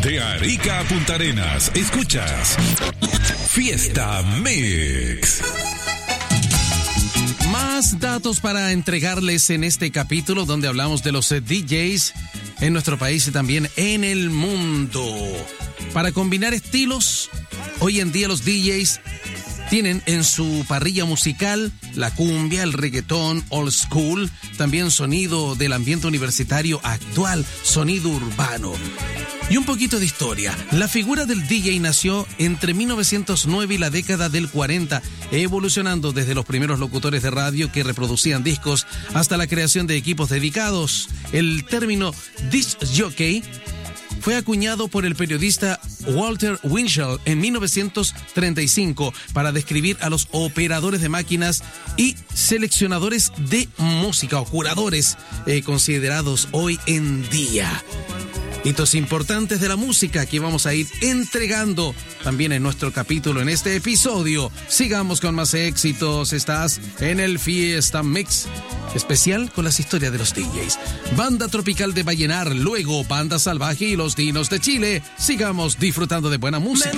De Arica a Punta Arenas, escuchas Fiesta Mix. Más datos para entregarles en este capítulo donde hablamos de los DJs en nuestro país y también en el mundo. Para combinar estilos, hoy en día los DJs tienen en su parrilla musical la cumbia, el reggaetón, old school, también sonido del ambiente universitario actual, sonido urbano. Y un poquito de historia. La figura del DJ nació entre 1909 y la década del 40, evolucionando desde los primeros locutores de radio que reproducían discos hasta la creación de equipos dedicados. El término disc jockey fue acuñado por el periodista Walter Winchell en 1935 para describir a los operadores de máquinas y seleccionadores de música o curadores considerados hoy en día. Hitos importantes de la música que vamos a ir entregando también en nuestro capítulo, en este episodio. Sigamos con más éxitos. Estás en el Fiesta Mix especial con las historias de los DJs. Banda Tropical de Vallenar, luego Banda Salvaje y Los Dinos de Chile. Sigamos disfrutando de buena música.